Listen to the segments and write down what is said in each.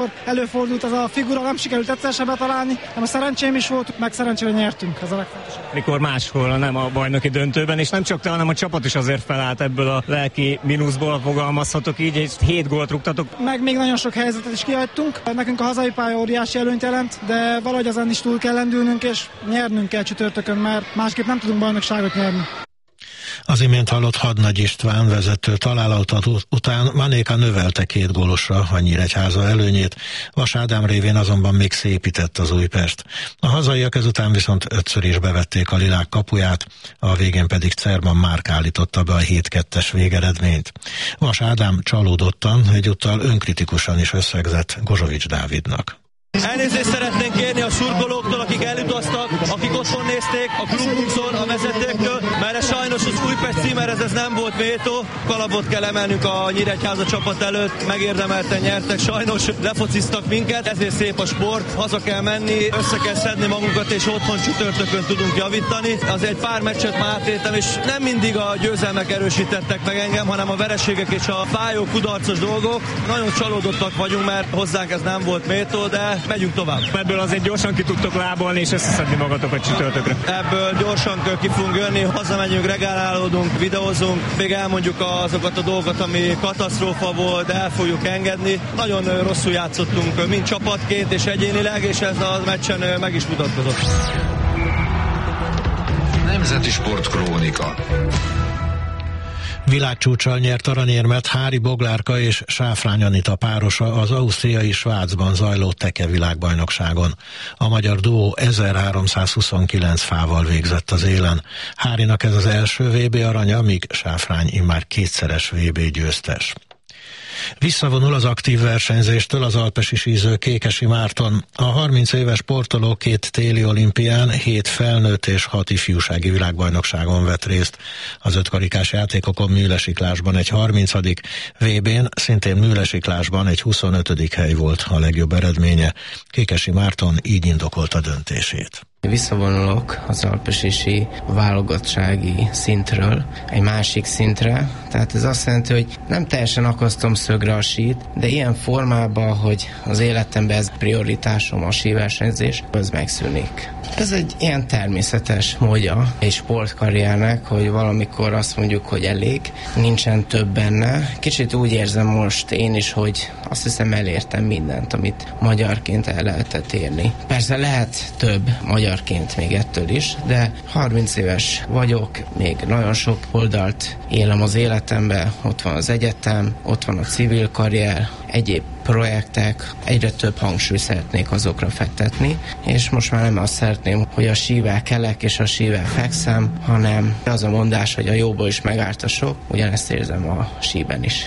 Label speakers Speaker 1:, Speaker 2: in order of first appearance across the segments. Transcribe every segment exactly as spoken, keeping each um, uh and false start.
Speaker 1: Előfordult az a figura, nem sikerült egyszer sem betalálni, nem a szerencsém is volt, meg szerencsére nyertünk, ez a legfontosabb.
Speaker 2: Mikor máshol, nem a bajnoki döntőben, és nem csak te, hanem a csapat is azért felállt ebből a lelki mínuszból, fogalmazhatok így, és hét gólt rúgtatok.
Speaker 1: Meg még nagyon sok helyzetet is kihagytunk, nekünk a hazai pálya óriási előnyt jelent, de valahogy azon is túl kell lendülnünk, és nyernünk kell csütörtökön, mert másképp nem tudunk bajnokságot nyerni.
Speaker 3: Az imént hallott Hadnagy István vezető találatot után Manéka növelte két gólosra a Nyíregyháza előnyét, Vas Ádám révén azonban még szépített az Újpest. A hazaiak ezután viszont ötször is bevették a Lilák kapuját, a végén pedig Cerman Márk állította be a hét kettes végeredményt. Vas Ádám csalódottan, egyúttal önkritikusan is összegzett Gozsovics Dávidnak.
Speaker 4: Elnézést szeretnénk kérni a szurkolóktól, akik elutaztak, akik otthon nézték, a klubbuszon, a vezetőktől, mert ez sajnos az Újpest címerhez ez nem volt méltó. Kalapot kell emelnünk a Nyíregyháza csapat előtt, megérdemelten nyertek, sajnos lefociztak minket, ezért szép a sport, haza kell menni, össze kell szedni magunkat, és otthon csütörtökön tudunk javítani. Az egy pár meccset már átéltem, és nem mindig a győzelmek erősítettek meg engem, hanem a vereségek és a fájó, kudarcos dolgok. Nagyon csalódottak vagyunk, mert hozzánk ez nem volt méltó, de megyünk tovább.
Speaker 2: Ebből azért gyorsan ki tudtok lábolni és összeszedni magatokat csütörtökre.
Speaker 4: Ebből gyorsan ki fogunk jönni, hazamegyünk, regálálódunk, videózunk, még elmondjuk azokat a dolgokat, ami katasztrófa volt, de el fogjuk engedni. Nagyon rosszul játszottunk, mind csapatként és egyénileg, és ez a meccsen meg is mutatkozott.
Speaker 5: Nemzeti Sport Krónika.
Speaker 3: Világcsúccsal nyert aranyérmet Hári Boglárka és Sáfrány Anita párosa az ausztriai Svájcban zajló teke világbajnokságon. A magyar duó ezerháromszázhuszonkilenc fával végzett az élen. Hárinak ez az első vé bé aranya, míg Sáfrány immár kétszeres vé bé győztes. Visszavonul az aktív versenyzéstől az alpesi síző Kékesi Márton. A harminc éves sportoló két téli olimpián, hét felnőtt és hat ifjúsági világbajnokságon vett részt. Az ötkarikás játékokon műlesiklásban egy harmincadik vé bén, szintén műlesiklásban egy huszonötödik hely volt a legjobb eredménye. Kékesi Márton így indokolta döntését.
Speaker 6: Visszavonulok az alpesi válogatsági szintről egy másik szintre, tehát ez azt jelenti, hogy nem teljesen akasztom szögre a sít, de ilyen formában, hogy az életemben ez prioritásom a síversenyzés, az megszűnik. Ez egy ilyen természetes módja egy sportkarriernek, hogy valamikor azt mondjuk, hogy elég, nincsen több benne. Kicsit úgy érzem most én is, hogy azt hiszem elértem mindent, amit magyarként el lehetett érni. Persze lehet több magyarként még ettől is, de harminc éves vagyok, még nagyon sok oldalt élem az életembe, ott van az egyetem, ott van a civil karrier, egyéb projektek, egyre több hangsúlyt szeretnék azokra fektetni, és most már nem azt szeretném, hogy a sível kelek és a sível fekszem, hanem az a mondás, hogy a jóból is megárt a sok, ugyanezt érzem a síben is.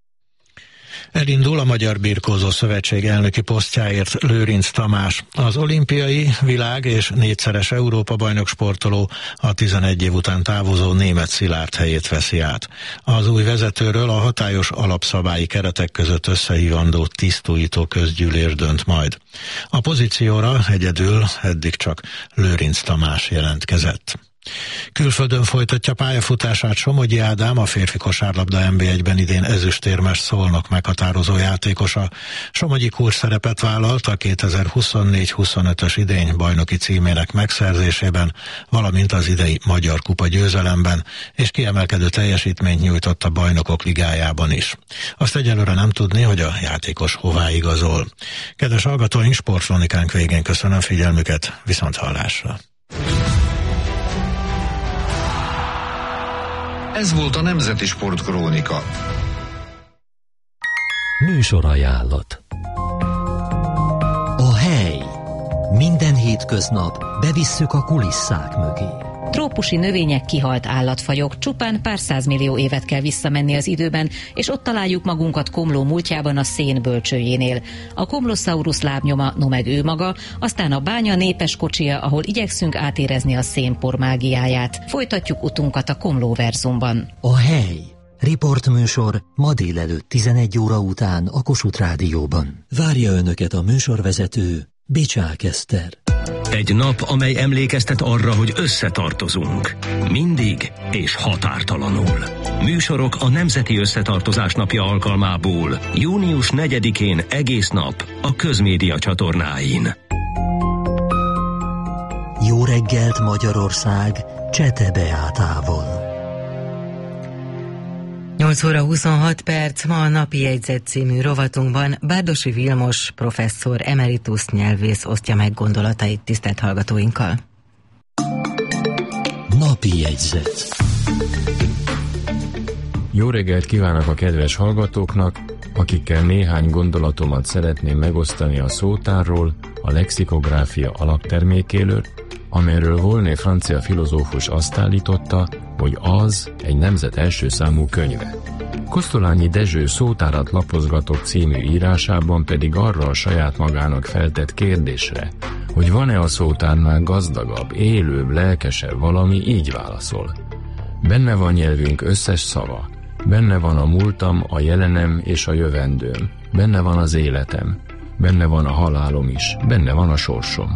Speaker 3: Elindul a Magyar Birkózó Szövetség elnöki posztjáért Lőrinc Tamás. Az olimpiai, világ és négyszeres Európa-bajnok sportoló a tizenegy év után távozó Németh Szilárd helyét veszi át. Az új vezetőről a hatályos alapszabályi keretek között összehívandó tisztújító közgyűlés dönt majd. A pozícióra egyedül eddig csak Lőrinc Tamás jelentkezett. Külföldön folytatja pályafutását Somogyi Ádám, a férfi kosárlabda en bé egyben idén ezüstérmes Szolnok meghatározó játékosa. Somogyi kulcsszerepet vállalt a kétezer-huszonnégy huszonötös idény bajnoki címének megszerzésében, valamint az idei Magyar Kupa győzelemben, és kiemelkedő teljesítményt nyújtott a Bajnokok Ligájában is. Azt egyelőre nem tudni, hogy a játékos hová igazol. Kedves hallgatóink, sportkrónikánk végén köszönöm figyelmüket, viszont hallásra.
Speaker 5: Ez volt a Nemzeti Sport Krónika.
Speaker 7: Műsorajánlat. A hely. Minden hétköznap bevisszük a kulisszák mögé.
Speaker 8: Trópusi növények, kihalt állatfajok, csupán pár százmillió évet kell visszamenni az időben, és ott találjuk magunkat Komló múltjában a szén bölcsőjénél. A Komlosaurus lábnyoma, no meg ő maga, aztán a bánya népes kocsia, ahol igyekszünk átérezni a szénpor mágiáját. Folytatjuk utunkat a Komlóverzumban.
Speaker 7: A hely. Riportműsor ma délelőtt tizenegy óra után a Kossuth Rádióban. Várja Önöket a műsorvezető, Bicsák Eszter.
Speaker 9: Egy nap, amely emlékeztet arra, hogy összetartozunk. Mindig és határtalanul. Műsorok a Nemzeti Összetartozás napja alkalmából. június negyedikén egész nap a Közmédia csatornáin.
Speaker 7: Jó reggelt Magyarország, Csete Beátával.
Speaker 10: nyolc óra huszonhat perc, ma a Napi Jegyzet című rovatunkban Bárdossy Vilmos professzor emeritus nyelvész osztja meg gondolatait tisztelt hallgatóinkkal.
Speaker 7: Napi Jegyzet.
Speaker 11: Jó reggelt kívánok a kedves hallgatóknak, akikkel néhány gondolatomat szeretném megosztani a szótárról, a lexikográfia alaptermékéről, amelyről Volney francia filozófus azt állította, hogy az egy nemzet első számú könyve. Kosztolányi Dezső Szótárat lapozgatok című írásában pedig arra a saját magának feltett kérdésre, hogy van-e a szótárnál gazdagabb, élőbb, lelkesebb valami, így válaszol. Benne van nyelvünk összes szava, benne van a múltam, a jelenem és a jövendőm, benne van az életem, benne van a halálom is, benne van a sorsom.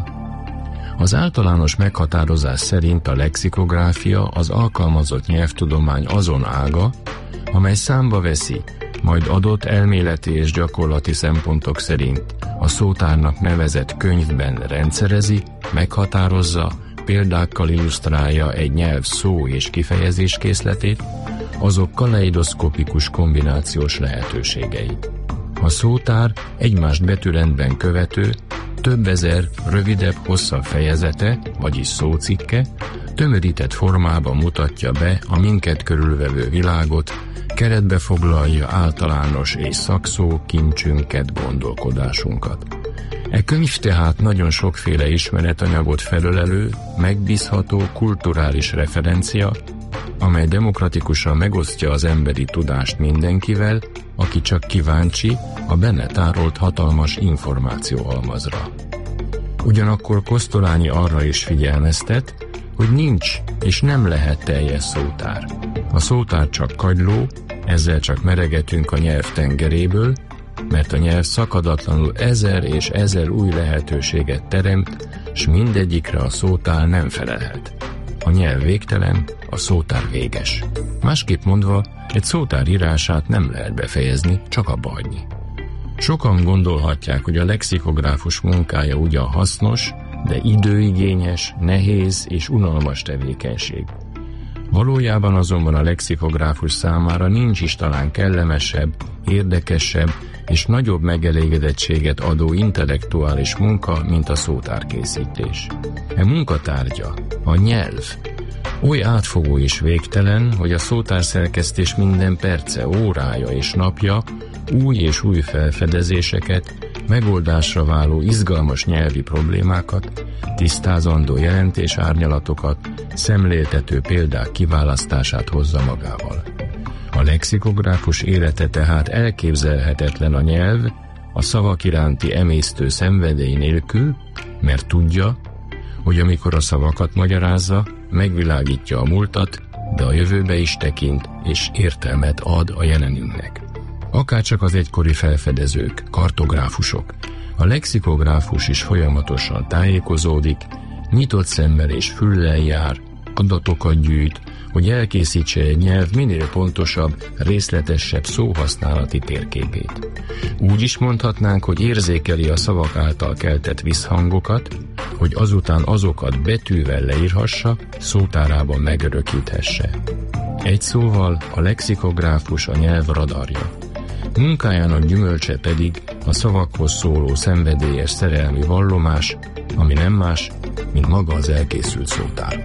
Speaker 11: Az általános meghatározás szerint a lexikográfia az alkalmazott nyelvtudomány azon ága, amely számba veszi, majd adott elméleti és gyakorlati szempontok szerint a szótárnak nevezett könyvben rendszerezi, meghatározza, példákkal illusztrálja egy nyelv szó- és kifejezéskészletét, azok kaleidoszkopikus kombinációs lehetőségeit. A szótár egymást betűrendben követő, több ezer rövidebb, hosszabb fejezete, vagyis szócikke, tömörített formában mutatja be a minket körülvevő világot, keretbe foglalja általános és szakszó kincsünket, gondolkodásunkat. E könyv tehát nagyon sokféle ismeretanyagot felölelő, megbízható kulturális referencia, amely demokratikusan megosztja az emberi tudást mindenkivel, aki csak kíváncsi a benne tárolt hatalmas információhalmazra. Ugyanakkor Kosztolányi arra is figyelmeztet, hogy nincs és nem lehet teljes szótár. A szótár csak kagyló, ezzel csak meregetünk a nyelv tengeréből, mert a nyelv szakadatlanul ezer és ezer új lehetőséget teremt, s mindegyikre a szótár nem felelhet. A nyelv végtelen, a szótár véges. Másképp mondva, egy szótár írását nem lehet befejezni, csak abba hagyni. Sokan gondolhatják, hogy a lexikográfus munkája ugyan hasznos, de időigényes, nehéz és unalmas tevékenység. Valójában azonban a lexikográfus számára nincs is talán kellemesebb, érdekesebb és nagyobb megelégedettséget adó intellektuális munka, mint a szótárkészítés. E munkatárgya, a nyelv, oly átfogó és végtelen, hogy a szótárszerkesztés minden perce, órája és napja új és új felfedezéseket, megoldásra váló izgalmas nyelvi problémákat, tisztázandó jelentésárnyalatokat, szemléltető példák kiválasztását hozza magával. A lexikográfus élete tehát elképzelhetetlen a nyelv, a szavak iránti emésztő szenvedély nélkül, mert tudja, hogy amikor a szavakat magyarázza, megvilágítja a múltat, de a jövőbe is tekint és értelmet ad a jelenünknek. Akárcsak az egykori felfedezők, kartográfusok, a lexikográfus is folyamatosan tájékozódik, nyitott szemmel és füllel jár, adatokat gyűjt, hogy elkészítse egy nyelv minél pontosabb, részletesebb szóhasználati térképét. Úgy is mondhatnánk, hogy érzékeli a szavak által keltett visszhangokat, hogy azután azokat betűvel leírhassa, szótárában megörökíthesse. Egy szóval a lexikográfus a nyelv radarja. Munkájának gyümölcse pedig a szavakhoz szóló szenvedélyes szerelmi vallomás, ami nem más, mint maga az elkészült szótár.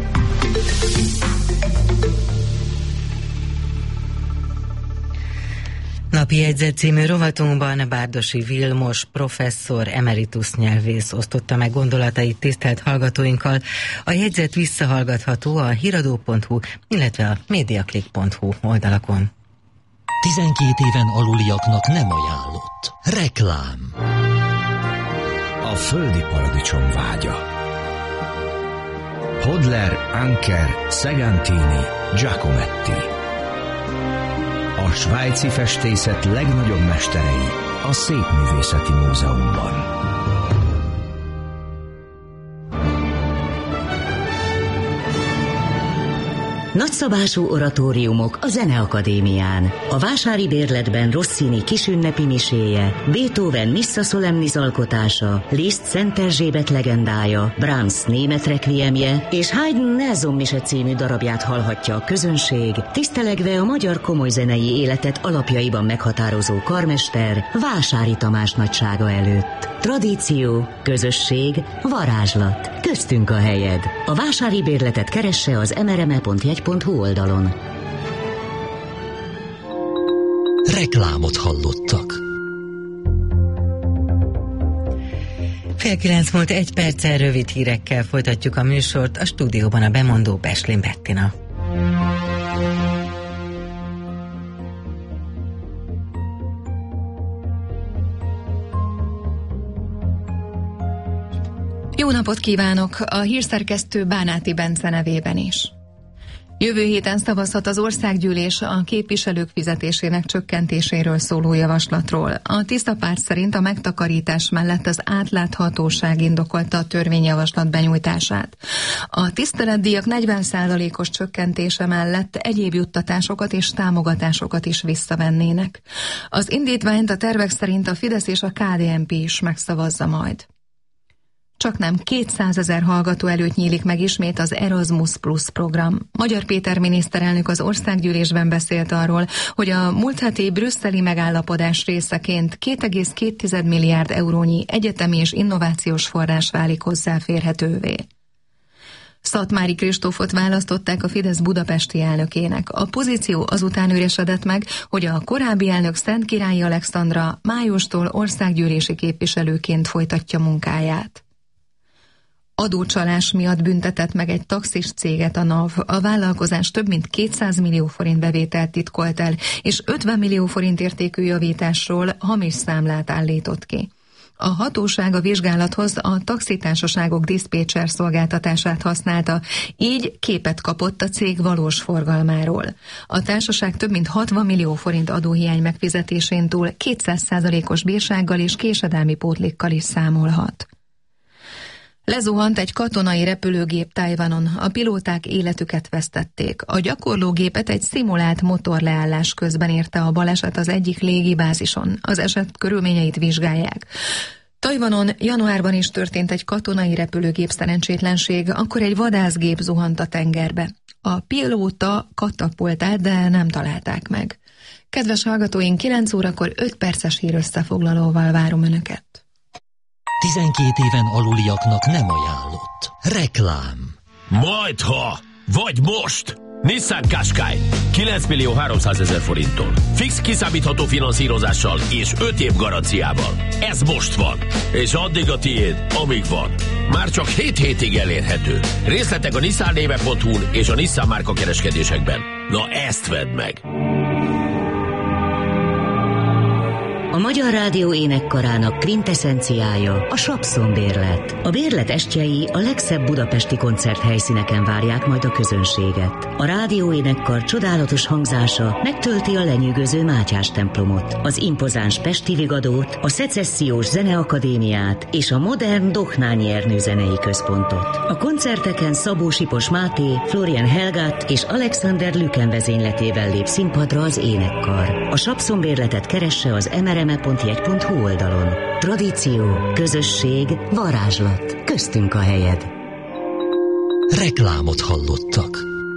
Speaker 10: Napi Jegyzet című rovatunkban Bárdossy Vilmos professzor emeritus nyelvész osztotta meg gondolatait tisztelt hallgatóinkkal. A jegyzet visszahallgatható a híradó pont hu, illetve a mediaclick pont hu oldalakon.
Speaker 7: tizenkét éven aluliaknak nem ajánlott. Reklám.
Speaker 12: A földi paradicsom vágya. Hodler, Anker, Segantini, Giacometti. A svájci festészet legnagyobb mesterei a Szépművészeti Múzeumban.
Speaker 13: Nagyszabású oratóriumok a Zeneakadémián. A vásári bérletben Rossini kisünnepi miséje, Beethoven Missa Solemnis alkotása, Liszt Szent Erzsébet legendája, Brahms német requiemje és Haydn Nelson mise című darabját hallhatja a közönség, tisztelegve a magyar komolyzenei életet alapjaiban meghatározó karmester Vásári Tamás nagysága előtt. Tradíció, közösség, varázslat. Köztünk a helyed. A vásári bérletet keresse az em er em e pont jegy pont hu oldalon.
Speaker 7: Reklámot hallottak.
Speaker 10: Fél kilenc múlt egy perccel rövid hírekkel folytatjuk a műsort, a stúdióban a bemondó Beslin Bettina.
Speaker 14: Jó napot kívánok! A hírszerkesztő Bánáti Bence nevében is. Jövő héten szavazhat az országgyűlés a képviselők fizetésének csökkentéséről szóló javaslatról. A Tiszta Párt szerint a megtakarítás mellett az átláthatóság indokolta a törvényjavaslat benyújtását. A tiszteletdíjak negyven százalékos csökkentése mellett egyéb juttatásokat és támogatásokat is visszavennének. Az indítványt a tervek szerint a Fidesz és a ká dé en pé is megszavazza majd. Csaknem kétszázezer hallgató előtt nyílik meg ismét az Erasmus Plus program. Magyar Péter miniszterelnök az országgyűlésben beszélt arról, hogy a múlt heti brüsszeli megállapodás részeként két egész két milliárd eurónyi egyetemi és innovációs forrás válik hozzáférhetővé. Szatmári Kristófot választották a Fidesz budapesti elnökének. A pozíció azután üresedett meg, hogy a korábbi elnök Szentkirályi Alexandra májustól országgyűlési képviselőként folytatja munkáját. Adócsalás miatt büntetett meg egy taxis céget a NAV. A vállalkozás több mint kétszáz millió forint bevételt titkolt el, és ötven millió forint értékű javításról hamis számlát állított ki. A hatóság a vizsgálathoz a taxitársaságok diszpécser szolgáltatását használta, így képet kapott a cég valós forgalmáról. A társaság több mint hatvan millió forint adóhiány megfizetésén túl kétszáz százalékos bírsággal és késedelmi pótlékkal is számolhat. Lezuhant egy katonai repülőgép Tajvanon, a pilóták életüket vesztették. A gyakorlógépet egy szimulált motorleállás közben érte a baleset az egyik légibázison. Az eset körülményeit vizsgálják. Tajvanon januárban is történt egy katonai repülőgép szerencsétlenség, akkor egy vadászgép zuhant a tengerbe. A pilóta katapultált, de nem találták meg. Kedves hallgatóink, kilenc órakor öt perces hír összefoglalóval várom Önöket.
Speaker 7: tizenkét éven aluliaknak nem ajánlott. Reklám.
Speaker 15: Majdha, vagy most! Nissan Qashqai kilenc millió háromszázezer forinttól. Fix kiszámítható finanszírozással és öt év garanciával. Ez most van. És addig a tiéd, amíg van. Már csak hét hétig elérhető. Részletek a nissan néve pont hu-n és a Nissan márka kereskedésekben. Na ezt vedd meg!
Speaker 13: A Magyar Rádió énekkarának kvintessenciája a Sapszon bérlet. A bérlet estjei a legszebb budapesti koncerthelyszíneken várják majd a közönséget. A rádió énekkar csodálatos hangzása megtölti a lenyűgöző Mátyás templomot, az impozáns Pesti Vigadót, a Szecessziós Zeneakadémiát és a modern Dohnányi Ernő zenei központot. A koncerteken Szabó Sipos Máté, Florian Helgát és Alexander Lüken vezényletével lép színpadra az énekkar. A Sapszon bérletet keresse az em er em e pont jegy pont hu oldalon. Tradíció, közösség, varázslat. Köztünk a helyed.
Speaker 7: Reklámot hallottak.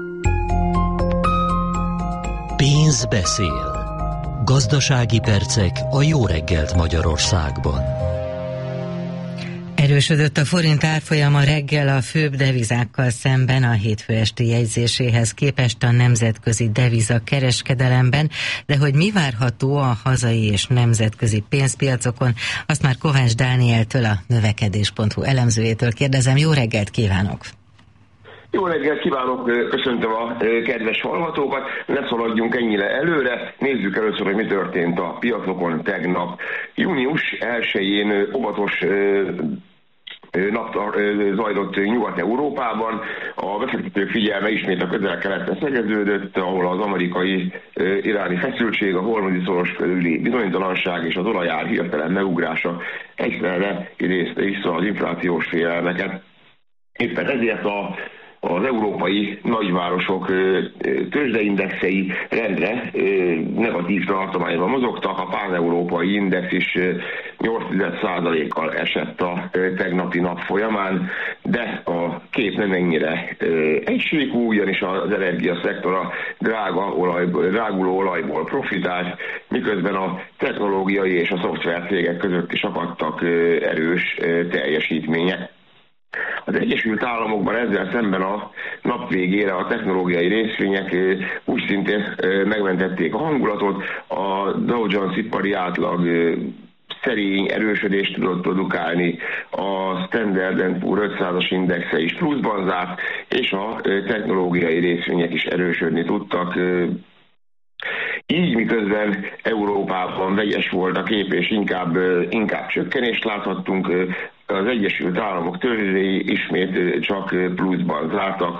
Speaker 7: Pénz beszél. Gazdasági percek a jó reggelt Magyarországban.
Speaker 10: Erősödött a forint árfolyama reggel a főbb devizákkal szemben a hétfő esti jegyzéséhez képest a nemzetközi deviza kereskedelemben, de hogy mi várható a hazai és nemzetközi pénzpiacokon, azt már Kovács Dánieltől, a növekedés pont hu elemzőjétől kérdezem. Jó reggelt kívánok!
Speaker 16: Jó reggelt kívánok, köszöntöm a kedves hallgatókat, ne szaladjunk ennyire előre, nézzük először, hogy mi történt a piacokon tegnap. Június elsején óvatos nap zajlott Nyugat-Európában, a befektetők figyelme ismét a közel-keletre szegeződött, ahol az amerikai iráni feszültség, a hormudi szoros körüli bizonytalanság és az olajár hirtelen megugrása egyszerre idézte vissza az inflációs félelmeket. Éppen ezért a az európai nagyvárosok tőzsdeindexei rendre negatív tartományban mozogtak, a pán-európai index is nyolc százalékkal esett a tegnapi nap folyamán, de a kép nem ennyire egysíkú, ugyanis az energiaszektor a drága olajból, dráguló olajból profitált, miközben a technológiai és a szoftvercégek között is akadtak erős teljesítmények. Az Egyesült Államokban ezzel szemben a nap végére a technológiai részvények úgy szintén megmentették a hangulatot, a Dow Jones ipari átlag szerény erősödést tudott produkálni, a Standard and Poor ötszázas indexe is pluszban zárt, és a technológiai részvények is erősödni tudtak. Így miközben Európában vegyes volt a kép, és inkább, inkább csökkenést láthattunk, az Egyesült Államok tőzsdéi ismét csak pluszban zártak.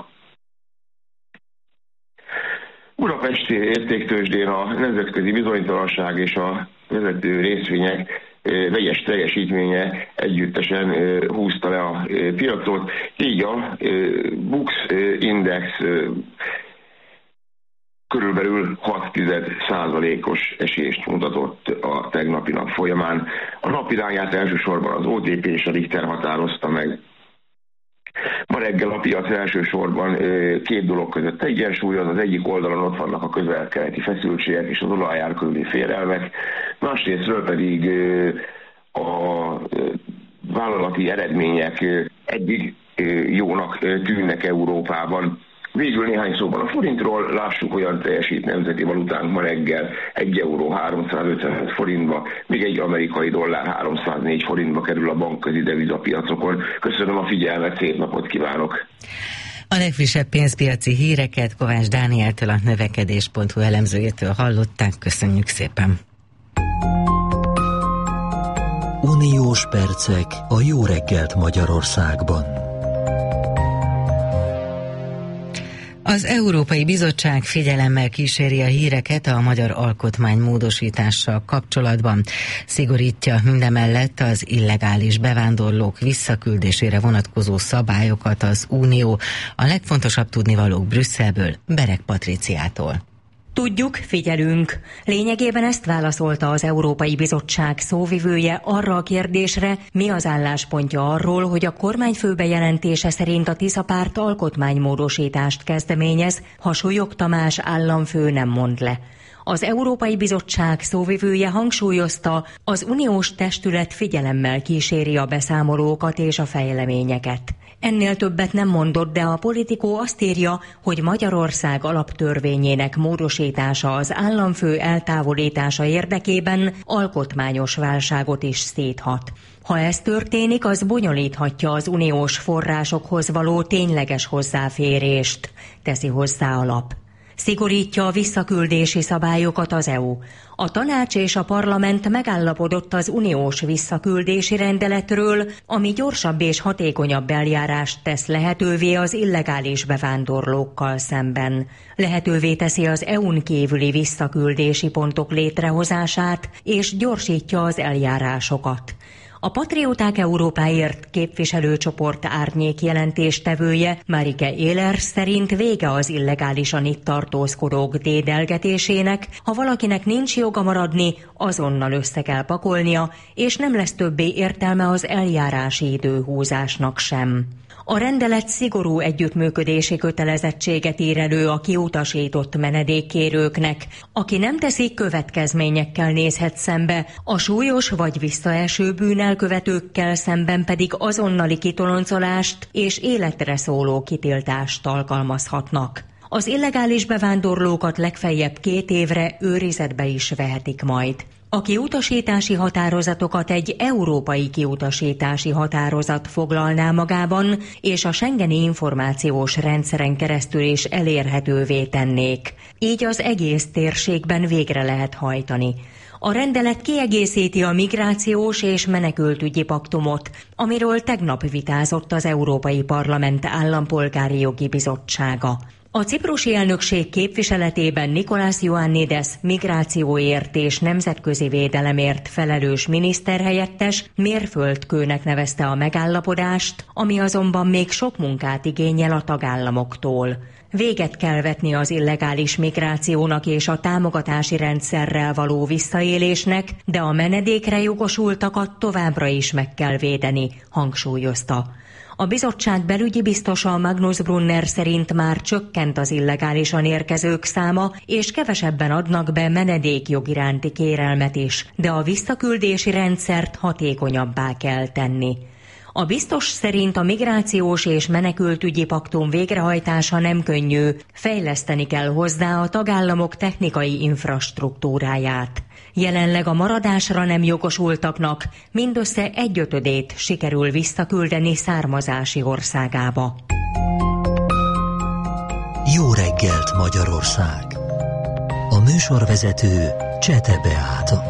Speaker 16: Budapesti értéktőzsdén a nemzetközi bizonytalanság és a vezető részvények vegyes teljesítménye együttesen húzta le a piacot, így a Bux Index körülbelül hat százalékos esést mutatott a tegnapi nap folyamán. A nap irányát elsősorban az o té pé és a Richter határozta meg. Ma reggel a piac elsősorban két dolog között egyensúlyoz, az egyik oldalon ott vannak a közel-keleti feszültségek és az olajár körüli félelmek, másrésztről pedig a vállalati eredmények eddig jónak tűnnek Európában. Végül néhány szóban a forintról, lássuk, olyan teljesít nemzeti valutánk ma reggel egy euró háromszázötvenöt forintba, még egy amerikai dollár háromszáznégy forintba kerül a bankközi devizapiacokon. Köszönöm a figyelmet, szép napot kívánok!
Speaker 10: A legfrissebb pénzpiaci híreket Kovács Dánieltől, a növekedés pont hu elemzőjétől hallották. Köszönjük szépen!
Speaker 7: Uniós percek a jó reggelt Magyarországban.
Speaker 10: Az Európai Bizottság figyelemmel kíséri a híreket a magyar alkotmány módosítással kapcsolatban. Szigorítja mindemellett az illegális bevándorlók visszaküldésére vonatkozó szabályokat az Unió. A legfontosabb tudnivalók Brüsszelből, Berek Patriciától.
Speaker 17: Tudjuk, figyelünk. Lényegében ezt válaszolta az Európai Bizottság szóvivője arra a kérdésre, mi az álláspontja arról, hogy a kormányfő bejelentése szerint a Tisza párt alkotmánymódosítást kezdeményez, ha Súlyog Tamás államfő nem mond le. Az Európai Bizottság szóvivője hangsúlyozta, az uniós testület figyelemmel kíséri a beszámolókat és a fejleményeket. Ennél többet nem mondott, de a Politikó azt írja, hogy Magyarország alaptörvényének módosítása az államfő eltávolítása érdekében alkotmányos válságot is szíthat. Ha ez történik, az bonyolíthatja az uniós forrásokhoz való tényleges hozzáférést, teszi hozzá a lap. Szigorítja a visszaküldési szabályokat az é u. A tanács és a parlament megállapodott az uniós visszaküldési rendeletről, ami gyorsabb és hatékonyabb eljárást tesz lehetővé az illegális bevándorlókkal szemben. Lehetővé teszi az é u-n kívüli visszaküldési pontok létrehozását, és gyorsítja az eljárásokat. A Patrióták Európáért képviselőcsoport árnyék jelentéstevője Marike Éler szerint vége az illegálisan itt tartózkodók dédelgetésének, ha valakinek nincs joga maradni, azonnal össze kell pakolnia, és nem lesz többé értelme az eljárási időhúzásnak sem. A rendelet szigorú együttműködési kötelezettséget ír elő a kiutasított menedékkérőknek. Aki nem teszi, következményekkel nézhet szembe, a súlyos vagy visszaeső bűnelkövetőkkel szemben pedig azonnali kitoloncolást és életre szóló kitiltást alkalmazhatnak. Az illegális bevándorlókat legfeljebb két évre őrizetbe is vehetik majd. A kiutasítási határozatokat egy európai kiutasítási határozat foglalná magában, és a Schengeni információs rendszeren keresztül is elérhetővé tennék. Így az egész térségben végre lehet hajtani. A rendelet kiegészíti a migrációs és menekültügyi paktumot, amiről tegnap vitázott az Európai Parlament Állampolgári Jogi Bizottsága. A ciprusi elnökség képviseletében Nikolás Ioannidis migrációért és nemzetközi védelemért felelős miniszterhelyettes mérföldkőnek nevezte a megállapodást, ami azonban még sok munkát igényel a tagállamoktól. Véget kell vetni az illegális migrációnak és a támogatási rendszerrel való visszaélésnek, de a menedékre jogosultakat továbbra is meg kell védeni, hangsúlyozta. A bizottság belügyi biztosa Magnus Brunner szerint már csökkent az illegálisan érkezők száma, és kevesebben adnak be menedékjog iránti kérelmet is, de a visszaküldési rendszert hatékonyabbá kell tenni. A biztos szerint a migrációs és menekültügyi paktum végrehajtása nem könnyű, fejleszteni kell hozzá a tagállamok technikai infrastruktúráját. Jelenleg a maradásra nem jogosultaknak mindössze egyötödét sikerül visszaküldeni származási országába.
Speaker 7: Jó reggelt, Magyarország! A műsorvezető Csete Beáta.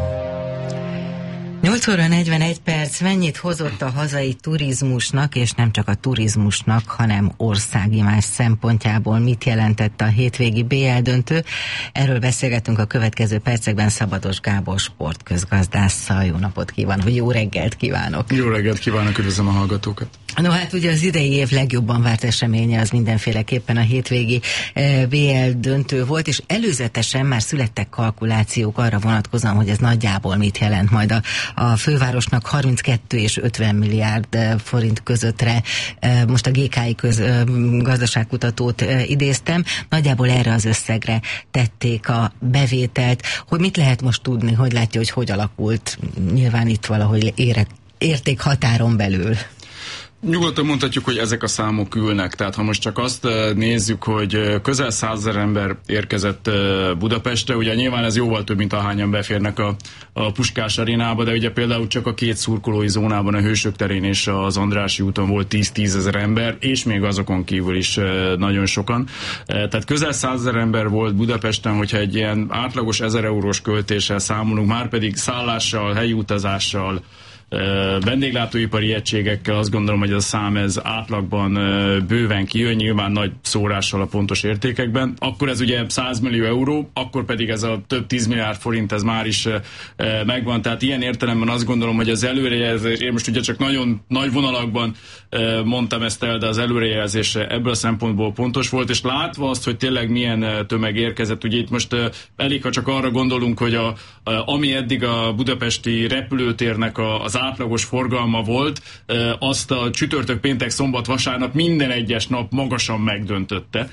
Speaker 10: nyolc óra negyvenegy perc, mennyit hozott a hazai turizmusnak, és nem csak a turizmusnak, hanem országi más szempontjából mit jelentett a hétvégi bé el döntő. Erről beszélgetünk a következő percekben Szabados Gábor sportközgazdásszal. Jó napot kívánok, jó reggelt kívánok!
Speaker 18: Jó reggelt kívánok, üdvözlöm a hallgatókat!
Speaker 10: No hát ugye az idei év legjobban várt eseménye az mindenféleképpen a hétvégi bé el döntő volt, és előzetesen már születtek kalkulációk arra vonatkozóan, hogy ez nagyjából mit jelent majd a, a fővárosnak harminckettő és ötven milliárd forint közöttre. Most a gé ká i köz, gazdaságkutatót idéztem, nagyjából erre az összegre tették a bevételt. Hogy mit lehet most tudni, hogy látja, hogy hogy alakult? Nyilván itt valahogy érek, értékhatáron belül.
Speaker 18: Nyugodtan mondhatjuk, hogy ezek a számok ülnek. Tehát ha most csak azt nézzük, hogy közel százezer ember érkezett Budapestre, ugye nyilván ez jóval több, mint ahányan beférnek a, a Puskás arénába, de ugye például csak a két szurkolói zónában, a Hősök terén és az Andrássy úton volt tíz-tízezer ember, és még azokon kívül is nagyon sokan. Tehát közel százezer ember volt Budapesten, hogyha egy ilyen átlagos ezer eurós költéssel számolunk, már pedig szállással, helyi utazással, vendéglátóipari egységekkel, azt gondolom, hogy ez a szám ez átlagban bőven kijön, nyilván nagy szórással a pontos értékekben. Akkor ez ugye száz millió euró, akkor pedig ez a több tíz milliárd forint ez már is megvan. Tehát ilyen értelemben azt gondolom, hogy az előrejelzés, én most ugye csak nagyon nagy vonalakban mondtam ezt el, de az előrejelzés ebből a szempontból pontos volt, és látva azt, hogy tényleg milyen tömeg érkezett, ugye itt most elég, ha csak arra gondolunk, hogy a, ami eddig a budapesti repülőtérnek a, az átlagos forgalma volt, azt a csütörtök, péntek, szombat, vasárnap minden egyes nap magasan megdöntötte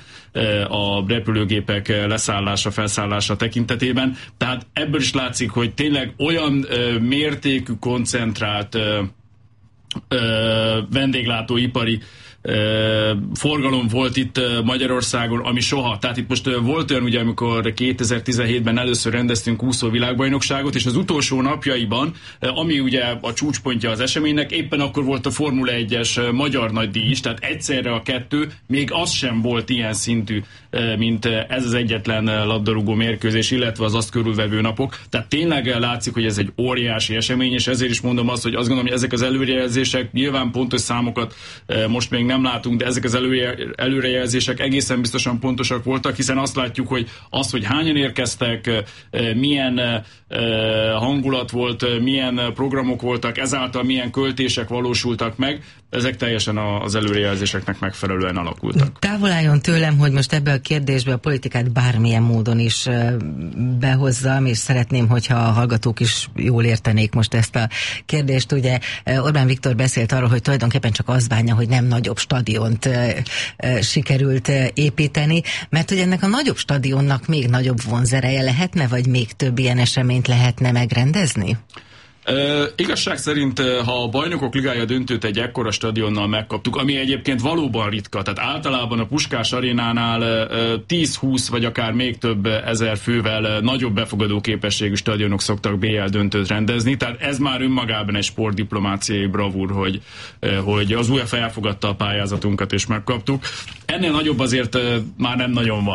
Speaker 18: a repülőgépek leszállása, felszállása tekintetében. Tehát ebből is látszik, hogy tényleg olyan mértékű, koncentrált vendéglátóipari forgalom volt itt Magyarországon, ami soha. Tehát itt most volt olyan, ugye, amikor kétezer-tizenhétben először rendeztünk úszó világbajnokságot, és az utolsó napjaiban, ami ugye a csúcspontja az eseménynek, éppen akkor volt a Formula egyes magyar nagydíj is, tehát egyszerre a kettő, még az sem volt ilyen szintű, mint ez az egyetlen labdarúgó mérkőzés, illetve az azt körülvevő napok. Tehát tényleg látszik, hogy ez egy óriási esemény, és ezért is mondom azt, hogy azt gondolom, hogy ezek az előrejelzések, nyilván pontos számokat most még nem nem látunk, de ezek az előre, előrejelzések egészen biztosan pontosak voltak, hiszen azt látjuk, hogy az, hogy hányan érkeztek, milyen hangulat volt, milyen programok voltak, ezáltal milyen költések valósultak meg, ezek teljesen az előrejelzéseknek megfelelően alakultak.
Speaker 10: Távol álljon tőlem, hogy most ebbe a kérdésbe a politikát bármilyen módon is behozzam, és szeretném, hogyha a hallgatók is jól értenék most ezt a kérdést. Ugye Orbán Viktor beszélt arról, hogy tulajdonképpen csak az bánja, hogy nem nagyobb stadiont sikerült építeni, mert hogy ennek a nagyobb stadionnak még nagyobb vonzereje lehetne, vagy még több ilyen eseményt lehetne megrendezni?
Speaker 18: Uh, igazság szerint, ha a Bajnokok Ligája döntőt egy ekkora stadionnal megkaptuk, ami egyébként valóban ritka, tehát általában a Puskás arénánál uh, tíz-húsz vagy akár még több ezer fővel uh, nagyobb befogadó képességű stadionok szoktak bé el döntőt rendezni, tehát ez már önmagában egy sportdiplomáciai bravúr, hogy, uh, hogy az UEFA elfogadta a pályázatunkat és megkaptuk. Ennél nagyobb azért uh, már nem nagyon van.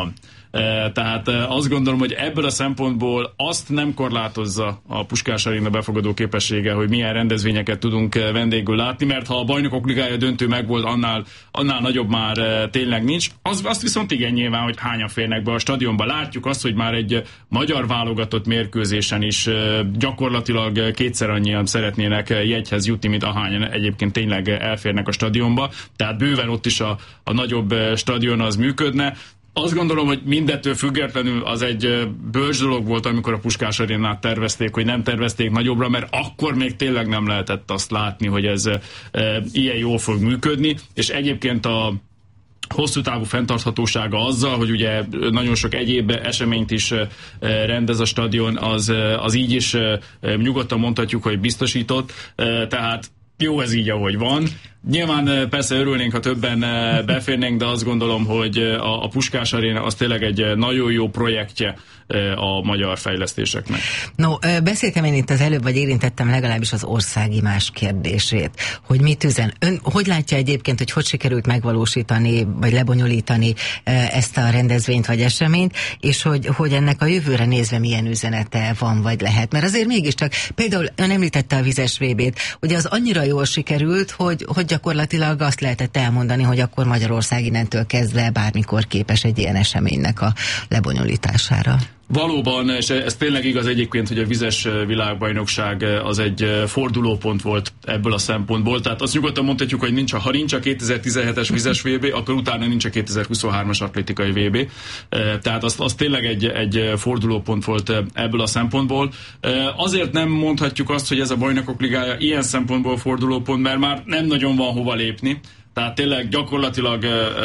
Speaker 18: Tehát azt gondolom, hogy ebből a szempontból azt nem korlátozza a Puskás Aréna befogadó képessége, hogy milyen rendezvényeket tudunk vendégül látni, mert ha a Bajnokok Ligája döntő megvolt, annál, annál nagyobb már tényleg nincs. Az, azt viszont igen nyilván, hogy hányan férnek be a stadionba. Látjuk azt, hogy már egy magyar válogatott mérkőzésen is gyakorlatilag kétszer annyian szeretnének jegyhez jutni, mint ahányan egyébként tényleg elférnek a stadionba. Tehát bőven ott is a, a nagyobb stadion az működne. Azt gondolom, hogy mindettől függetlenül az egy bölcs dolog volt, amikor a Puskás Arénát tervezték, hogy nem tervezték nagyobbra, mert akkor még tényleg nem lehetett azt látni, hogy ez e, ilyen jól fog működni, és egyébként a hosszú távú fenntarthatósága azzal, hogy ugye nagyon sok egyéb eseményt is rendez a stadion, az, az így is nyugodtan mondhatjuk, hogy biztosított, tehát jó ez így, ahogy van. Nyilván persze örülnénk, ha többen beférnénk, de azt gondolom, hogy a Puskás Aréna az tényleg egy nagyon jó projektje a magyar fejlesztéseknek.
Speaker 10: No, beszéltem én itt az előbb, vagy érintettem legalábbis az országimázs kérdését, hogy mit üzen. Ön hogy látja egyébként, hogy hogy sikerült megvalósítani, vagy lebonyolítani ezt a rendezvényt, vagy eseményt, és hogy, hogy ennek a jövőre nézve milyen üzenete van, vagy lehet? Mert azért mégiscsak, például ön említette a vizes vé bét, ugye az annyira jól sikerült, hogy, hogy gyakorlatilag azt lehetett elmondani, hogy akkor Magyarország innentől kezdve bármikor képes egy ilyen eseménynek a lebonyolítására.
Speaker 18: Valóban, és ez tényleg igaz egyébként, hogy a vizes világbajnokság az egy fordulópont volt ebből a szempontból. Tehát azt nyugodtan mondhatjuk, hogy nincs a, ha nincs a kétezer-tizenhetes vizes vé bé, akkor utána nincs a kétezer-huszonhármas atlétikai vé bé. Tehát az, az tényleg egy, egy fordulópont volt ebből a szempontból. Azért nem mondhatjuk azt, hogy ez a Bajnokok Ligája ilyen szempontból fordulópont, mert már nem nagyon van hova lépni. Tehát tényleg gyakorlatilag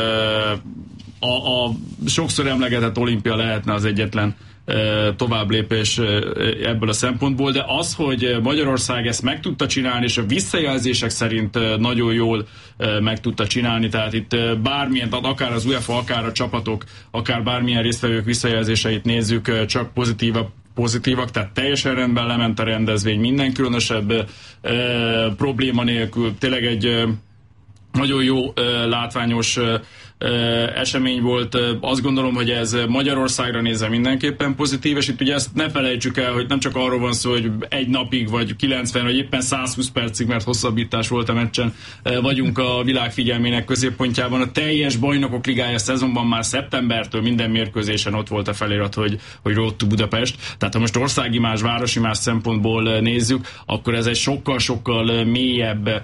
Speaker 18: a, a sokszor emlegetett olimpia lehetne az egyetlen tovább lépés ebből a szempontból, de az, hogy Magyarország ezt meg tudta csinálni, és a visszajelzések szerint nagyon jól meg tudta csinálni, tehát itt bármilyen, akár az UEFA, akár a csapatok, akár bármilyen résztvevők visszajelzéseit nézzük, csak pozitívabb pozitívak, tehát teljesen rendben lement a rendezvény, minden különösebb e, probléma nélkül, tényleg egy e, nagyon jó, e, látványos e, esemény volt. Azt gondolom, hogy ez Magyarországra nézve mindenképpen pozitív, és itt ugye ezt ne felejtsük el, hogy nem csak arról van szó, hogy egy napig, vagy kilencven, vagy éppen százhúsz percig, mert hosszabbítás volt a meccsen, vagyunk a világ figyelmének középpontjában. A teljes Bajnokok Ligája szezonban már szeptembertől minden mérkőzésen ott volt a felirat, hogy, hogy Road to Budapest. Tehát ha most országimázs, városimázs szempontból nézzük, akkor ez egy sokkal-sokkal mélyebb,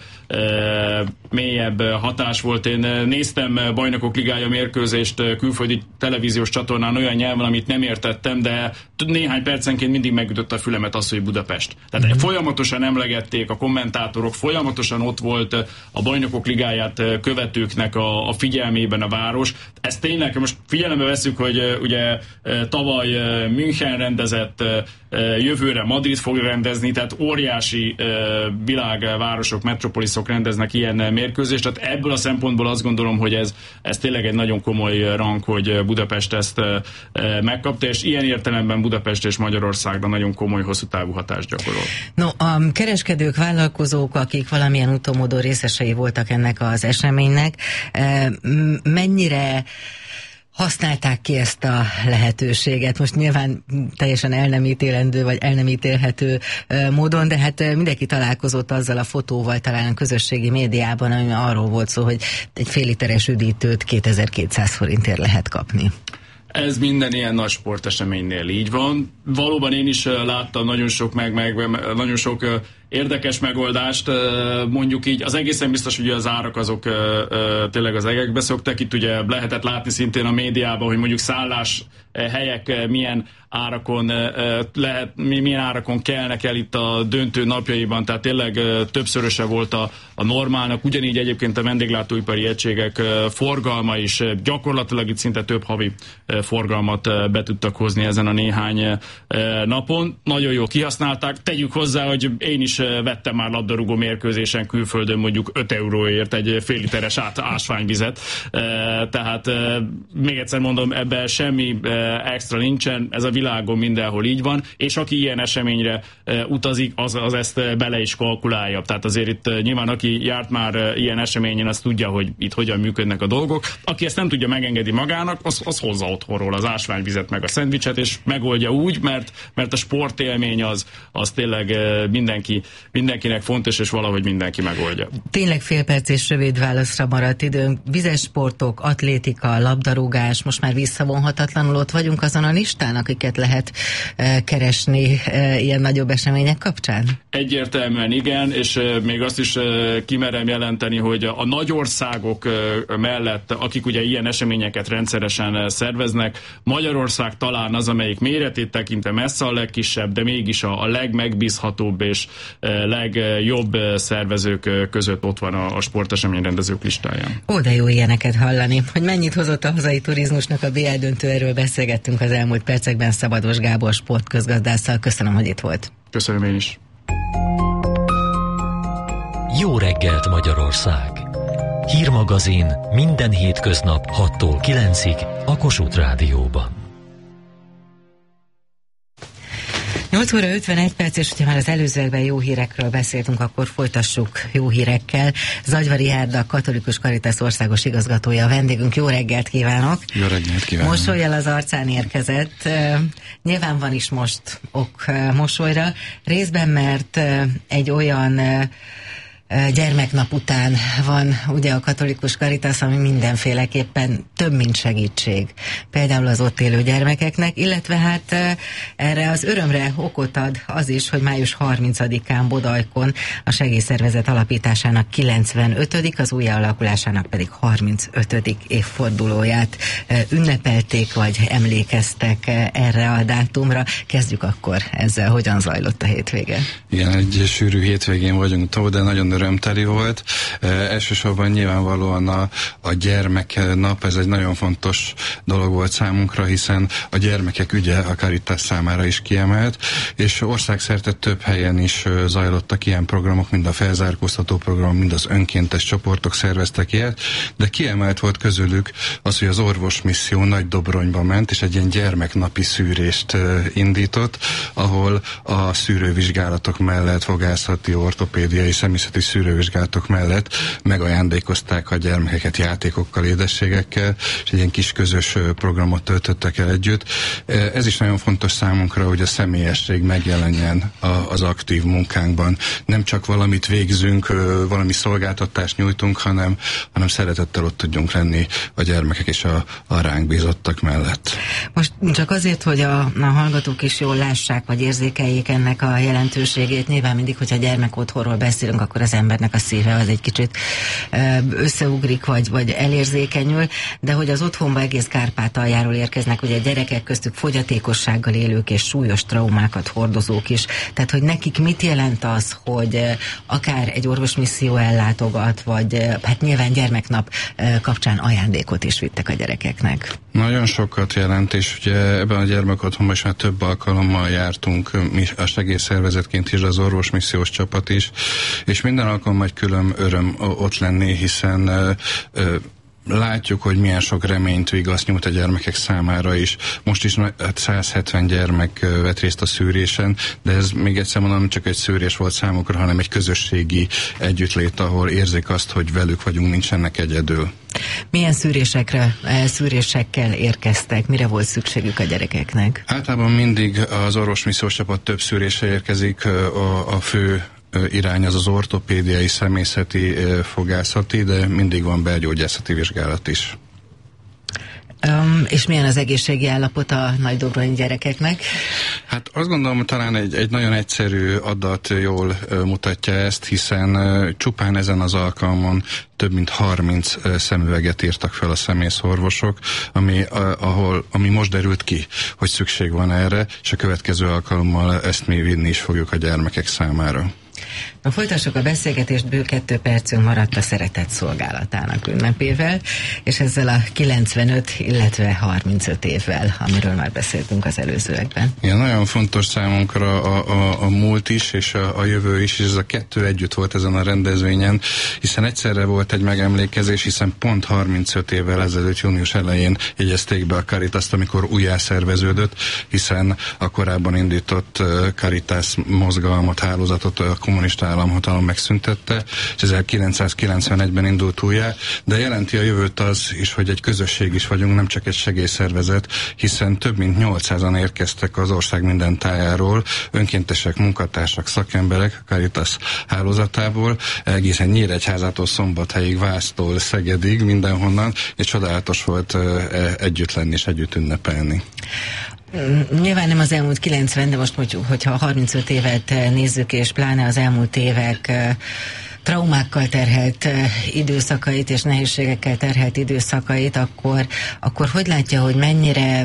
Speaker 18: mélyebb hatás volt. Én néztem Bajnokok Ligája mérkőzést külföldi televíziós csatornán olyan nyelven, amit nem értettem, de néhány percenként mindig megütött a fülemet az, hogy Budapest. Tehát mm-hmm. folyamatosan emlegették a kommentátorok, folyamatosan ott volt a Bajnokok Ligáját követőknek a, a figyelmében a város. Ez tényleg, most figyelembe veszük, hogy ugye tavaly München rendezett, jövőre Madrid fog rendezni, tehát óriási világvárosok, metropoliszok rendeznek ilyen mérkőzést, tehát ebből a szempontból azt gondolom, hogy ez, ez tényleg egy nagyon komoly rang, hogy Budapest ezt megkapta, és ilyen értelemben Budapest és Magyarországra nagyon komoly, hosszú távú hatást gyakorol.
Speaker 10: No, a kereskedők, vállalkozók, akik valamilyen úton-módon részesei voltak ennek az eseménynek, mennyire használták ki ezt a lehetőséget? Most nyilván teljesen el nem ítélendő, vagy el nem ítélhető módon, de hát mindenki találkozott azzal a fotóval talán a közösségi médiában, ami arról volt szó, hogy egy fél literes üdítőt kétezer-kétszáz forintért lehet kapni.
Speaker 18: Ez minden ilyen nagy sporteseménynél így van. Valóban én is láttam nagyon sok, meg, meg, nagyon sok érdekes megoldást, mondjuk így. Az egészen biztos, hogy az árak azok tényleg az egekbe szoktak. Itt ugye lehetett látni szintén a médiában, hogy mondjuk szállás helyek milyen árakon lehet, milyen árakon kelnek el itt a döntő napjaiban, tehát tényleg többszöröse volt a, a normálnak, ugyanígy egyébként a vendéglátóipari egységek forgalma is gyakorlatilag itt szinte több havi forgalmat be tudtak hozni ezen a néhány napon. Nagyon jól kihasználták. Tegyük hozzá, hogy én is vettem már labdarúgó mérkőzésen külföldön mondjuk öt euróért egy fél literes át, ásványvizet. Tehát még egyszer mondom, ebben semmi extra nincsen, ez a világon mindenhol így van, és aki ilyen eseményre utazik, az, az ezt bele is kalkulálja. Tehát azért itt nyilván aki járt már ilyen eseményen, az tudja, hogy itt hogyan működnek a dolgok. Aki ezt nem tudja megengedni magának, az, az hozza otthonról az ásványvizet meg a szendvicset, és megoldja úgy, mert, mert a sportélmény az, az tényleg mindenki, mindenkinek fontos, és valahogy mindenki megoldja.
Speaker 10: Tényleg fél perc és rövid válaszra maradt időnk. Vizes sportok, atlétika, labdarúgás, most már visszavonhatatlanul ott vagyunk azon a listán, akiket lehet e, keresni e, ilyen nagyobb események kapcsán?
Speaker 18: Egyértelműen igen, és e, még azt is e, kimerem jelenteni, hogy a nagy országok e, mellett, akik ugye ilyen eseményeket rendszeresen e, szerveznek, Magyarország talán az, amelyik méretét tekintve messze a legkisebb, de mégis a, a legmegbízhatóbb és e, legjobb e, szervezők e, között ott van a, a sporteseményrendezők listáján.
Speaker 10: Ó, de jó ilyeneket hallani. Hogy mennyit hozott a hazai turizmusnak a bé el döntő, erről beszélgettünk az elmúlt percekben Szabados Gábor sportközgazdásszal. Köszönöm, hogy itt volt.
Speaker 18: Köszönöm én is.
Speaker 7: Jó reggelt, Magyarország! Hírmagazin minden hétköznap hattól kilencig a Kossuth Rádióban.
Speaker 10: nyolc óra ötvenegy perc, és hogyha már az előzőekben jó hírekről beszéltünk, akkor folytassuk jó hírekkel. Zagyva Richárd, a Katolikus Caritas országos igazgatója a vendégünk. Jó reggelt kívánok!
Speaker 19: Jó reggelt kívánok!
Speaker 10: Mosollyal az arcán érkezett. Uh, nyilván van is most ok uh, mosolyra. Részben, mert uh, egy olyan uh, gyermeknap után van ugye a Katolikus Caritas, ami mindenféleképpen több, mint segítség. Például az ott élő gyermekeknek, illetve hát erre az örömre okot ad az is, hogy május harmincadikán Bodajkon a segélyszervezet alapításának kilencvenötödik, az újjáalakulásának pedig harmincötödik évfordulóját ünnepelték, vagy emlékeztek erre a dátumra. Kezdjük akkor ezzel, hogyan zajlott a hétvége.
Speaker 19: Igen, egy sűrű hétvégén vagyunk túl, de nagyon örömteli volt. E, elsősorban nyilvánvalóan a, a gyermeknap, ez egy nagyon fontos dolog volt számunkra, hiszen a gyermekek ügye a Caritas számára is kiemelt, és országszerte több helyen is zajlottak ilyen programok, mind a felzárkóztató program, mind az önkéntes csoportok szerveztek ilyet, de kiemelt volt közülük az, hogy az orvosmisszió Nagydobronyba ment, és egy ilyen gyermeknapi szűrést indított, ahol a szűrővizsgálatok mellett, fogászati, ortopédiai, személyzeti szűrővizsgálatok mellett megajándékozták a gyermekeket játékokkal, édességekkel, és egy ilyen kis közös programot töltöttek el együtt. Ez is nagyon fontos számunkra, hogy a személyesség megjelenjen az aktív munkánkban. Nem csak valamit végzünk, valami szolgáltatást nyújtunk, hanem, hanem szeretettel ott tudjunk lenni a gyermekek és a, a ránk bízottak mellett.
Speaker 10: Most csak azért, hogy a, a hallgatók is jól lássák, vagy érzékeljék ennek a jelentőségét, nyilván mindig, hogyha gyermek otthonról beszélünk, akkor az embernek a szíve az egy kicsit összeugrik, vagy, vagy elérzékenyül, de hogy az otthonba egész Kárpátaljáról érkeznek, ugye gyerekek köztük fogyatékossággal élők és súlyos traumákat hordozók is. Tehát, hogy nekik mit jelent az, hogy akár egy orvosmisszió ellátogat, vagy hát nyilván gyermeknap kapcsán ajándékot is vittek a gyerekeknek.
Speaker 19: Nagyon sokat jelent, és ugye ebben a gyermekotthonban is már több alkalommal jártunk, mi a segélyszervezetként is, az orvosmissziós csapat is, és minden alkalommal egy külön öröm ott lenni, hiszen ö, ö, látjuk, hogy milyen sok reményt, vigaszt nyújt a gyermekek számára is. Most is száz hetven gyermek vett részt a szűrésen, de ez még egyszer mondom, nem csak egy szűrés volt számukra, hanem egy közösségi együttlét, ahol érzik azt, hogy velük vagyunk, nincsenek egyedül.
Speaker 10: Milyen szűrésekre, szűrésekkel érkeztek? Mire volt szükségük a gyerekeknek?
Speaker 19: Általában mindig az orvosmissziós csapat több szűrésre érkezik, a, a fő irány az az ortopédiai, személyzeti, fogászati, de mindig van belgyógyászati vizsgálat is.
Speaker 10: Um, és milyen az egészségi állapot a nagydobronyi gyerekeknek?
Speaker 19: Hát azt gondolom, hogy talán egy, egy nagyon egyszerű adat jól uh, mutatja ezt, hiszen uh, csupán ezen az alkalmon több mint harminc uh, szemüveget írtak fel a személyszorvosok, ami, uh, ahol, ami most derült ki, hogy szükség van erre, és a következő alkalommal ezt mi vinni is fogjuk a gyermekek számára.
Speaker 10: Na, folytassuk a beszélgetést, bő kettő percünk maradt a Szeretett Szolgálatának ünnepével, és ezzel a kilencvenöt, illetve harmincöt évvel, amiről már beszéltünk az előzőekben.
Speaker 19: Igen, nagyon fontos számunkra a, a, a múlt is, és a, a jövő is, és ez a kettő együtt volt ezen a rendezvényen, hiszen egyszerre volt egy megemlékezés, hiszen pont harmincöt évvel ezelőtt június elején jegyezték be a Caritaszt, amikor újjászerveződött, hiszen a korábban indított Caritas mozgalmat, hálózatot a kommunista államhatalom megszüntette, és ezerkilencszázkilencvenegyben indult újjá, de jelenti a jövőt az is, hogy egy közösség is vagyunk, nem csak egy segélyszervezet, hiszen több mint nyolcszázan érkeztek az ország minden tájáról, önkéntesek, munkatársak, szakemberek a Caritas hálózatából, egészen Nyíregyházától Szombathelyig, Vásztól Szegedig, mindenhonnan, és csodálatos volt együtt lenni és együtt ünnepelni.
Speaker 10: Nyilván nem az elmúlt kilencven, de most, hogyha harmincöt évet nézzük, és pláne az elmúlt évek traumákkal terhelt időszakait és nehézségekkel terhelt időszakait, akkor, akkor hogy látja, hogy mennyire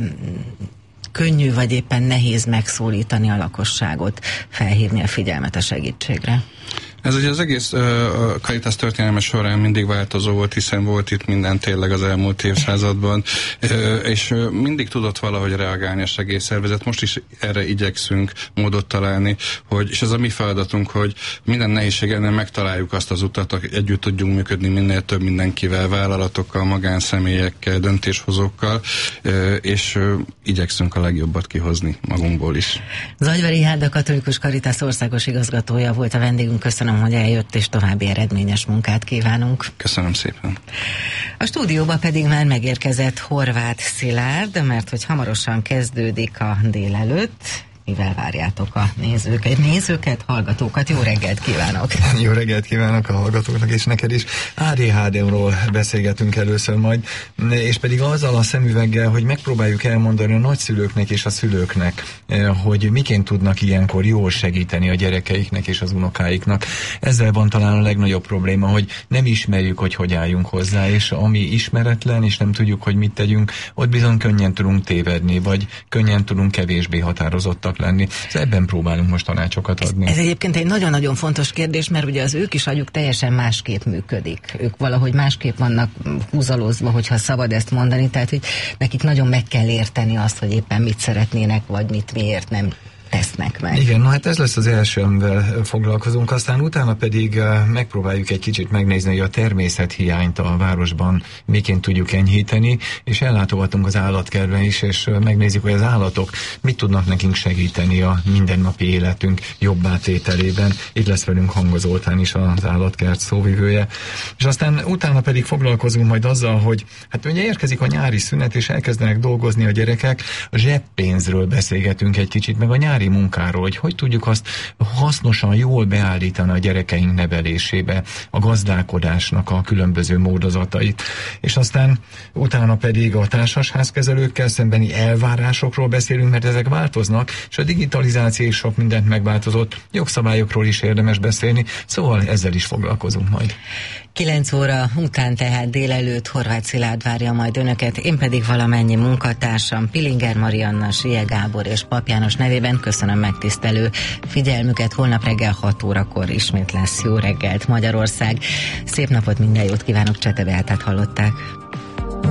Speaker 10: könnyű vagy éppen nehéz megszólítani a lakosságot, felhívni a figyelmet a segítségre?
Speaker 19: Ez ugye az egész uh, a Caritas történelme során mindig változó volt, hiszen volt itt minden tényleg az elmúlt évszázadban, uh, és uh, mindig tudott valahogy reagálni a segélyszervezet. Most is erre igyekszünk módot találni, hogy, és ez a mi feladatunk, hogy minden nehézségen megtaláljuk azt az utat, hogy együtt tudjunk működni minél több mindenkivel, vállalatokkal, magánszemélyekkel, döntéshozókkal, uh, és uh, igyekszünk a legjobbat kihozni magunkból is.
Speaker 10: Zagyvari Hárda katolikus Caritas országos igazgatója volt a vendégünk. Köszönöm, hogy eljött, és további eredményes munkát kívánunk.
Speaker 19: Köszönöm szépen.
Speaker 10: A stúdióba pedig már megérkezett Horváth Szilárd, mert hogy hamarosan kezdődik a délelőtt. Mivel várjátok a nézőket, nézőket, hallgatókat? Jó reggelt kívánok!
Speaker 20: Jó reggelt kívánok a hallgatóknak és neked is. á dé há dé-ról beszélgetünk először majd, és pedig azzal a szemüveggel, hogy megpróbáljuk elmondani a nagyszülőknek és a szülőknek, hogy miként tudnak ilyenkor jól segíteni a gyerekeiknek és az unokáiknak. Ezzel van talán a legnagyobb probléma, hogy nem ismerjük, hogy hogy álljunk hozzá, és ami ismeretlen, és nem tudjuk, hogy mit tegyünk, ott bizony könnyen tudunk tévedni, vagy könnyen tudunk kevésbé határozottak lenni. Ebben próbálunk most tanácsokat adni.
Speaker 10: Ez, ez egyébként egy nagyon-nagyon fontos kérdés, mert ugye az ők is agyuk teljesen másképp működik. Ők valahogy másképp vannak húzalozva, hogyha szabad ezt mondani, tehát hogy nekik nagyon meg kell érteni azt, hogy éppen mit szeretnének, vagy mit miért nem tesznek meg.
Speaker 20: Igen, na hát ez lesz az első, amivel foglalkozunk, aztán utána pedig uh, megpróbáljuk egy kicsit megnézni, hogy a természethiányt a városban miként tudjuk enyhíteni, és ellátogatunk az állatkertben is, és uh, megnézzük, hogy az állatok mit tudnak nekünk segíteni a mindennapi életünk jobbá tételében. Itt lesz velünk Hangos Zoltán is, az állatkert szóvivője. És aztán utána pedig foglalkozunk majd azzal, hogy hát ugye érkezik a nyári szünet, és elkezdenek dolgozni a gyerekek, a zseppénzről beszélgetünk egy kicsit, meg a nyári munkáról, hogy hogy tudjuk azt hasznosan, jól beállítani a gyerekeink nevelésébe, a gazdálkodásnak a különböző módozatait. És aztán utána pedig a társasházkezelőkkel szembeni elvárásokról beszélünk, mert ezek változnak, és a digitalizáció is sok mindent megváltozott, jogszabályokról is érdemes beszélni, szóval ezzel is foglalkozunk majd.
Speaker 10: kilenc óra után tehát délelőtt Horváth Szilárd várja majd önöket, én pedig valamennyi munkatársam Pilinger Marianna, Sie Gábor és Pap János nevében köszönöm megtisztelő figyelmüket. Holnap reggel hat órakor ismét lesz Jó reggelt Magyarország. Szép napot, minden jót kívánok, Csete Beátát hallották.